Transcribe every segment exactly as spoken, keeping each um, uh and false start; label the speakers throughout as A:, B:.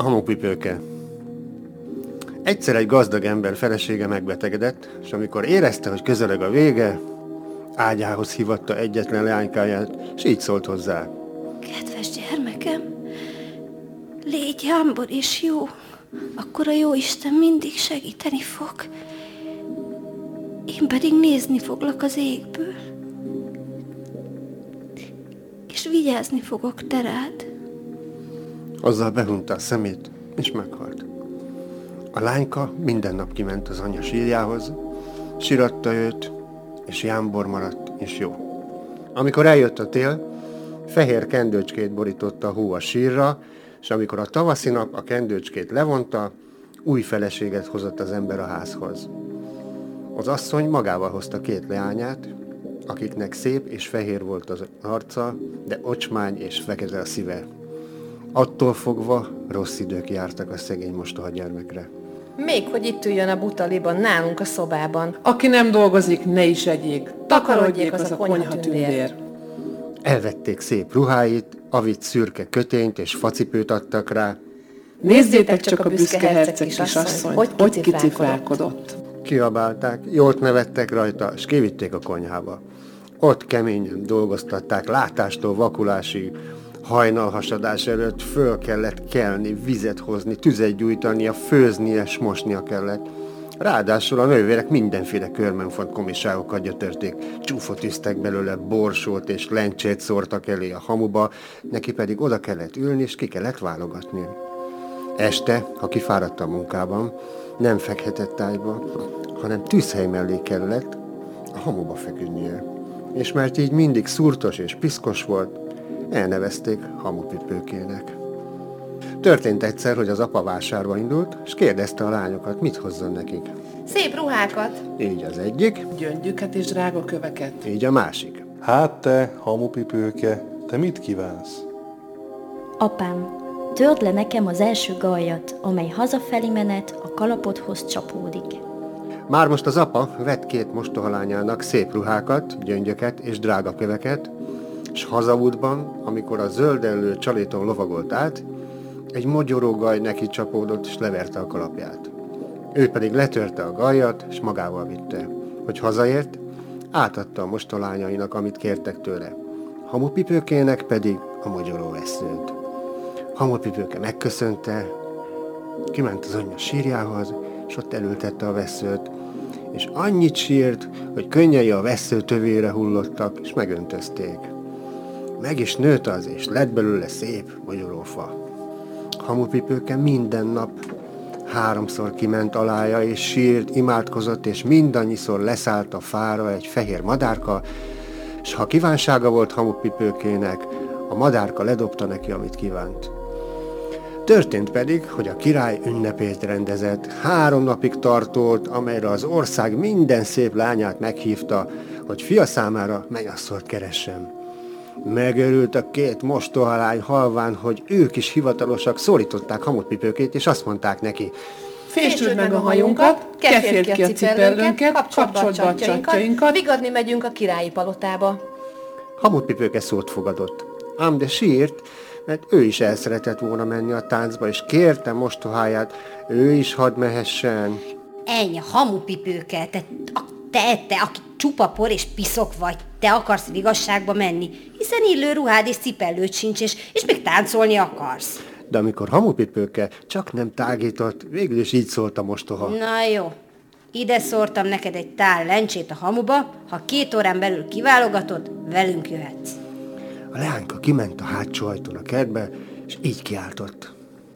A: Hamupipőke. Egyszer egy gazdag ember felesége megbetegedett, és amikor érezte, hogy közeleg a vége, ágyához hívatta egyetlen leánykáját, és így szólt hozzá.
B: Kedves gyermekem, légy jámbor és jó, akkor a Jóisten mindig segíteni fog. Én pedig nézni foglak az égből, és vigyázni fogok te rád.
A: Azzal behunta a szemét, és meghalt. A lányka minden nap kiment az anyja sírjához, síratta őt, és jámbor maradt, és jó. Amikor eljött a tél, fehér kendőcskét borította a hó a sírra, és amikor a tavaszi nap a kendőcskét levonta, új feleséget hozott az ember a házhoz. Az asszony magával hozta két leányát, akiknek szép és fehér volt az arca, de ocsmány és fekete a szíve. Attól fogva rossz idők jártak a szegény mostoha gyermekre.
C: Még hogy itt üljön a butaliban, nálunk a szobában.
D: Aki nem dolgozik, ne is egyék. Takarodjék az, az a konyhatündér.
A: Elvették szép ruháit, avit szürke kötényt és facipőt adtak rá.
D: Nézzétek csak a büszke herceg kisasszony, hogy, hogy kicifrálkodott.
A: Kiabálták, jót nevettek rajta, és kivitték a konyhába. Ott keményen dolgoztatták látástól vakulásig. Hajnalhasadás előtt föl kellett kelni, vizet hozni, tüzet gyújtania, főznie, s mosnia kellett. Ráadásul a nővérek mindenféle körmenfont komisságokat gyötörték. Csúfot üztek belőle, borsót és lencsét szórtak elé a hamuba, neki pedig oda kellett ülni, és ki kellett válogatni. Este, ha kifáradt a munkában, nem fekhetett ágyba, hanem tűzhely mellé kellett a hamuba feküdnie. És mert így mindig szúrtos és piszkos volt, elnevezték Hamupipőkének. Történt egyszer, hogy az apa vásárba indult, és kérdezte a lányokat, mit hozzon nekik.
C: Szép ruhákat.
A: Így az egyik.
D: Gyöngyöket és drága köveket.
A: Így a másik.
E: Hát te, Hamupipőke, te mit kívánsz?
F: Apám, törd le nekem az első gallyat, amely hazafelé menet a kalapodhoz csapódik.
A: Már most az apa vett két mostohalányának szép ruhákat, gyöngyöket és drága köveket, és hazaútban, amikor a zöldellő csaléton lovagolt át, egy mogyorógaj neki csapódott, és leverte a kalapját. Ő pedig letörte a gajat, és magával vitte. Hogy hazaért, átadta a mostolányainak, amit kértek tőle. Hamupipőkének pedig a mogyoróvesszőt. Hamupipőke megköszönte, kiment az anyja sírjához, és ott elültette a vesszőt, és annyit sírt, hogy könnyei a vessző tövére hullottak, és megöntözték. Meg is nőtt az, és lett belőle szép mogyorófa. Hamupipőke minden nap háromszor kiment alája, és sírt, imádkozott, és mindannyiszor leszállt a fára egy fehér madárka, és ha kívánsága volt Hamupipőkének, a madárka ledobta neki, amit kívánt. Történt pedig, hogy a király ünnepét rendezett, három napig tartott, amelyre az ország minden szép lányát meghívta, hogy fia számára menyasszonyt keressen. Megörült a két mostohalány halván, hogy ők is hivatalosak, szólították Hamupipőkét, és azt mondták neki:
D: Féstsd meg a hajunkat, keférd ki a cipellőnket, kapcsold be a csatjainkat,
C: vigadni megyünk a királyi palotába.
A: Hamupipőke szót fogadott, ám de sírt, mert ő is el szeretett volna menni a táncba, és kérte mostoháját, ő is hadd mehessen.
G: Ennyi, Hamupipőke, te, te, te, aki csupa por és piszok vagy, te akarsz igazságba menni, hiszen illő ruhád és cipellőd sincs, és, és még táncolni akarsz.
A: De amikor Hamupipőke csak nem tágított, végül is így szólt a mostoha.
G: Na jó, ide szórtam neked egy tál lencsét a hamuba, ha két órán belül kiválogatod, velünk jöhetsz.
A: A leányka kiment a hátsó ajtón a kertbe, és így kiáltott.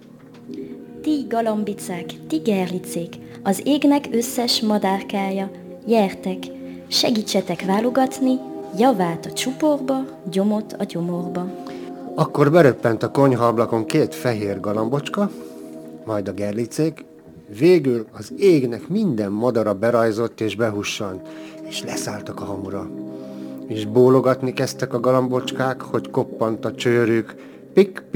F: Ti galambicák, ti gerlicék, az égnek összes madárkája, gyertek, segítsetek válogatni, javát a csuporba, gyomot a gyomorba.
A: Akkor beröppent a konyhaablakon két fehér galambocska, majd a gerlicék, végül az égnek minden madara berajzott és behussant, és leszálltak a hamura. És bólogatni kezdtek a galambocskák, hogy koppant a csőrük, pik,